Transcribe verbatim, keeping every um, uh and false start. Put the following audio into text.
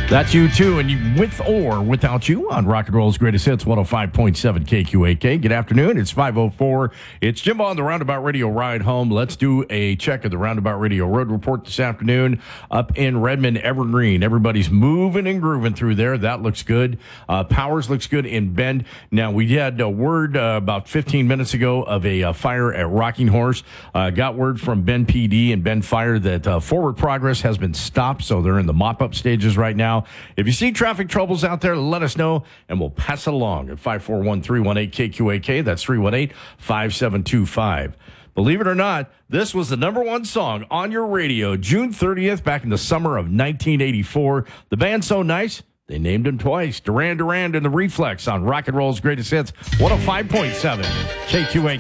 That's you too, and you with or without you on Rock and Roll's Greatest Hits, one oh five point seven K Q A K. Good afternoon. It's five oh four. It's Jim on the Roundabout Radio Ride Home. Let's do a check of the Roundabout Radio Road Report this afternoon up in Redmond, Evergreen. Everybody's moving and grooving through there. That looks good. Uh, Powers looks good in Bend. Now, we had a word uh, about fifteen minutes ago of a uh, fire at Rocking Horse. Uh, got word from Bend P D and Bend Fire that uh, forward progress has been stopped, so they're in the mop-up stages right now. If you see traffic troubles out there, let us know, and we'll pass it along at five four one, three one eight, K Q A K. That's three one eight, five seven two five. Believe it or not, this was the number one song on your radio June thirtieth back in the summer of nineteen eighty-four. The band So Nice, they named him twice. Duran Duran and the Reflex on Rock and Roll's Greatest Hits, one oh five point seven K Q A K.